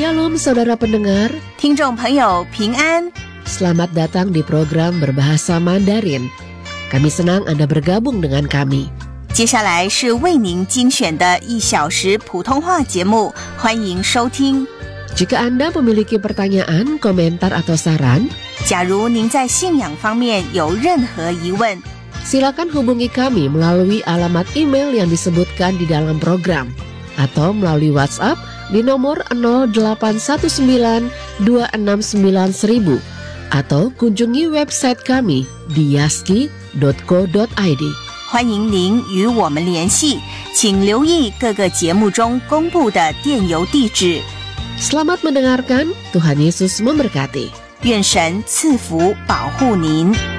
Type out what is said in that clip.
Shalom saudara pendengar, 听众朋友平安。 selamat datang di program Berbahasa Mandarin. Kami senang Anda bergabung dengan kami. 接下来是为您精选的1小时普通话节目，欢迎收听。 Jika Anda memiliki pertanyaan, komentar atau saran, 假如您在信仰方面有任何疑问， silakan hubungi kami melalui alamat email yang disebutkan di dalam program atau melalui WhatsApp di nomor 0819269000 atau kunjungi website kami di yaski.co.id. 欢迎您与我们联系，请留意各个节目中公布的电邮地址。 Selamat mendengarkan, Tuhan Yesus memberkati. 愿神赐福保护您。